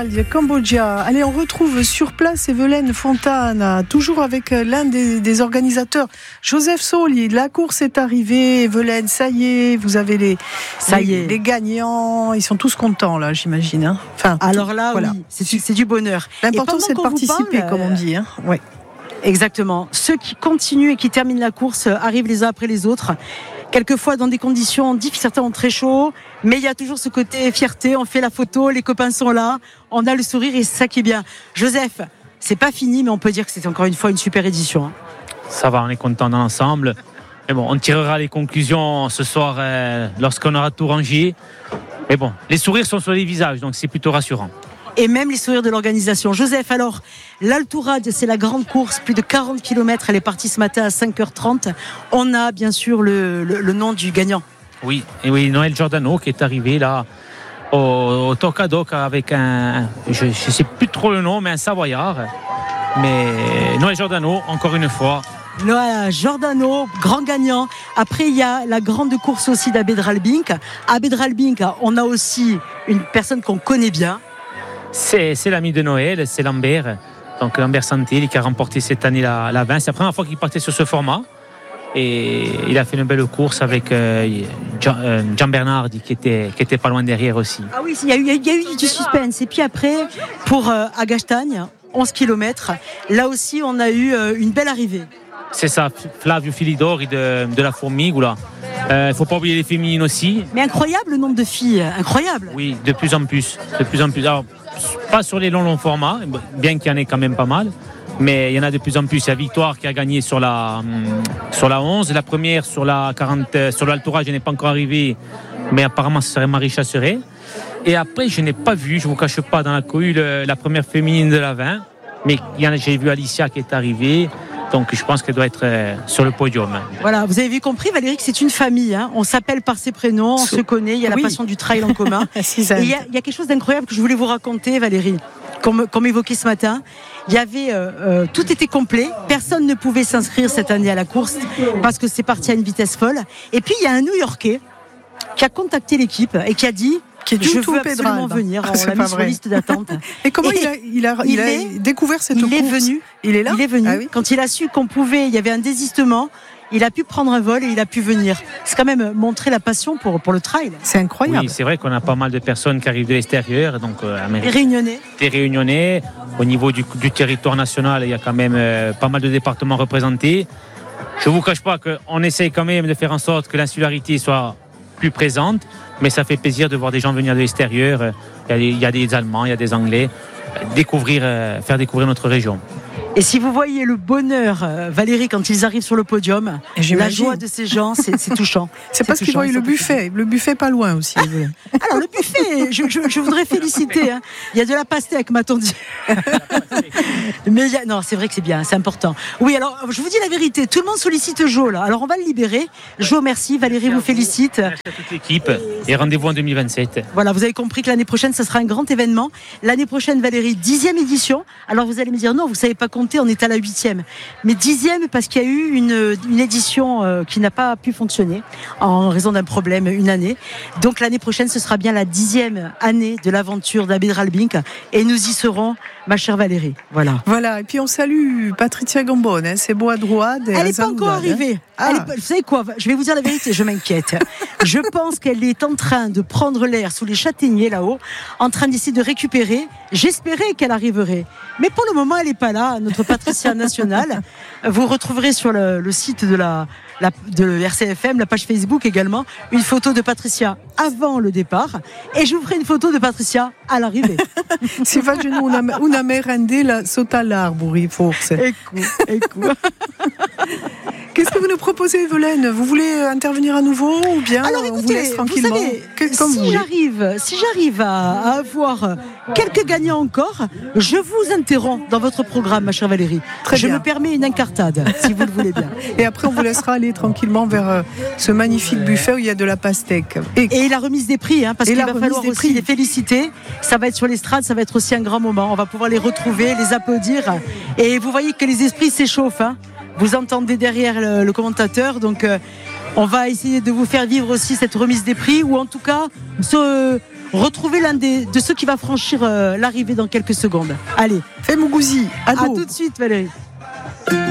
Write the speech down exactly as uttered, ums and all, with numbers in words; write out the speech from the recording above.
Australia, Cambodgia. Allez, on retrouve sur place Evelyne Fontana, toujours avec l'un des, des organisateurs, Joseph Sauli. La course est arrivée, Evelyne, ça y est, vous avez les, ça les, y est. les gagnants, ils sont tous contents là, j'imagine. Hein. Enfin, alors là, voilà. oui, c'est, c'est du bonheur. L'important, c'est de participer, parle, comme on dit. Hein. Ouais. Exactement. Ceux qui continuent et qui terminent la course arrivent les uns après les autres. Quelquefois dans des conditions difficiles, certains ont très chaud, mais il y a toujours ce côté fierté, on fait la photo, les copains sont là, on a le sourire et c'est ça qui est bien. Joseph, c'est pas fini, mais on peut dire que c'est encore une fois une super édition. Hein. Ça va, on est content dans l'ensemble. Mais bon, on tirera les conclusions ce soir euh, lorsqu'on aura tout rangé. Mais bon, les sourires sont sur les visages, donc c'est plutôt rassurant. Et même les sourires de l'organisation. Joseph, alors, l'Altourade, c'est la grande course, plus de quarante kilomètres, elle est partie ce matin à cinq heures trente. On a bien sûr le, le, le nom du gagnant. Oui, et oui, Noël Giordano qui est arrivé là au, au Tokadoc avec un, je ne sais plus trop le nom, mais un Savoyard. Mais Noël Giordano, encore une fois. Noël Giordano, grand gagnant. Après, il y a la grande course aussi d'Abedralbink. À Abedralbink, on a aussi une personne qu'on connaît bien. C'est, c'est l'ami de Noël, c'est Lambert. Donc Lambert Santilli qui a remporté cette année la, la vingt. C'est la première fois qu'il partait sur ce format. Et il a fait une belle course avec euh, Gian, euh, Gian Bernardi qui était, qui était pas loin derrière aussi. Ah oui, il y a eu, il y a eu du suspense. Et puis après, pour euh, Agastagne, onze kilomètres, là aussi on a eu euh, une belle arrivée. C'est ça, Flavio Filidori de, de la Fourmigue. Il euh, ne faut pas oublier les féminines aussi. Mais incroyable le nombre de filles, incroyable. Oui, de plus en plus. De plus en plus. Alors, pas sur les longs longs formats, bien qu'il y en ait quand même pas mal, mais il y en a de plus en plus. Il y a Victoire qui a gagné sur la, sur la onze, la première sur la quarante, sur l'Altourage, je n'ai pas encore arrivé, mais apparemment ce serait Marie Chasseret. Et après, je n'ai pas vu, je ne vous cache pas, dans la cohue, le, la première féminine de la vingt, mais il y en a, j'ai vu Alicia qui est arrivée. Donc je pense qu'elle doit être euh, sur le podium. Voilà, vous avez vu compris Valérie que c'est une famille. Hein. On s'appelle par ses prénoms, on so- se connaît, il y a la oui. passion du trail en commun. Et il y, y a quelque chose d'incroyable que je voulais vous raconter, Valérie, comme, comme évoqué ce matin. Il y avait, euh, euh, tout était complet, personne ne pouvait s'inscrire cette année à la course parce que c'est parti à une vitesse folle. Et puis il y a un New-Yorkais qui a contacté l'équipe et qui a dit qui est je veux absolument venir, on l'a mis sur liste d'attente. Et comment et il, a, il, a, il, il a est, découvert cette il course est venu, Il est là Il est venu. Ah oui. Quand il a su qu'on pouvait, il y avait un désistement, il a pu prendre un vol et il a pu venir. C'est quand même montrer la passion pour, pour le trail. C'est incroyable. Oui, c'est vrai qu'on a pas mal de personnes qui arrivent de l'extérieur. Donc, euh, des Réunionnais. Des Réunionnais. Au niveau du, du territoire national, il y a quand même euh, pas mal de départements représentés. Je ne vous cache pas qu'on essaye quand même de faire en sorte que l'insularité soit plus présente, mais ça fait plaisir de voir des gens venir de l'extérieur. Il y a des, il y a des Allemands, il y a des Anglais, découvrir, euh, faire découvrir notre région. Et si vous voyez le bonheur, euh, Valérie, quand ils arrivent sur le podium, la joie de ces gens, c'est, c'est touchant. C'est, c'est parce touchant, qu'ils voient le buffet, touchant. Le buffet pas loin aussi. Alors le buffet, je, je, je voudrais féliciter. Hein. Il y a de la pastèque, m'a-t-on dit. Mais il y a, non, c'est vrai que c'est bien, c'est important. Oui, alors je vous dis la vérité, tout le monde sollicite Jo là. Alors on va le libérer. Jo, merci. Valérie merci vous félicite. Merci à toute l'équipe et rendez-vous en deux mille vingt-sept. Voilà, vous avez compris que l'année prochaine, ça sera un grand événement. L'année prochaine, Valérie, dixième édition. Alors vous allez me dire non, vous savez pas compter, on est à la huitième. Mais dixième parce qu'il y a eu une, une édition euh, qui n'a pas pu fonctionner en raison d'un problème une année. Donc l'année prochaine, ce sera bien la dixième année de l'aventure d'Abedralbink et nous y serons, ma chère Valérie. Voilà. Voilà. Et puis on salue Patricia Gambone, hein, c'est beau à droite. Elle n'est pas encore arrivée. Hein. Ah. Est, vous savez quoi ? Je vais vous dire la vérité, je m'inquiète. Je pense qu'elle est en train de prendre l'air sous les châtaigniers là-haut, en train d'essayer de récupérer. J'espérais qu'elle arriverait. Mais pour le moment, elle n'est pas là, notre Patricia nationale. Vous retrouverez sur le, le site de la, la de R C F M, la page Facebook également, une photo de Patricia avant le départ. Et je vous ferai une photo de Patricia à l'arrivée. Si facciamo una, una merendella sotto all'arbore, forse. Ecco, ecco. Qu'est-ce que vous nous proposez, Evelyne ? Vous voulez intervenir à nouveau ou bien Alors, écoutez, on vous laisse tranquillement vous savez, que, comme si, vous j'arrive, si j'arrive à, à avoir quelques gagnants encore, je vous interromps dans votre programme, ma chère Valérie. Très je bien. me permets une incartade, si vous le voulez bien. Et après, on vous laissera aller tranquillement vers euh, ce magnifique buffet où il y a de la pastèque. Et, et la remise des prix, hein, parce et qu'il va falloir aussi prix. les féliciter. Ça va être sur l'estrade, ça va être aussi un grand moment. On va pouvoir les retrouver, les applaudir. Et vous voyez que les esprits s'échauffent, hein. Vous entendez derrière le, le commentateur, donc euh, on va essayer de vous faire vivre aussi cette remise des prix, ou en tout cas, ce, retrouver l'un des, de ceux qui va franchir euh, l'arrivée dans quelques secondes. Allez, Fais Mougouzi, à tout de suite Valérie.